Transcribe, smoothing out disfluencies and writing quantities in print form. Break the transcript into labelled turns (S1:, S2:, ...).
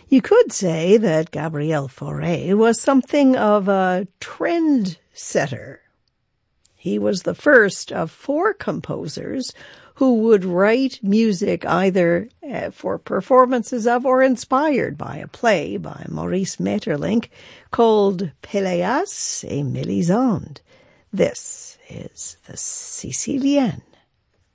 S1: You could say that Gabriel Fauré was something of a trend-setter. He was the first of 4 composers who would write music either for performances of or inspired by a play by Maurice Maeterlinck called Péléas et Mélisande. This is the Sicilienne.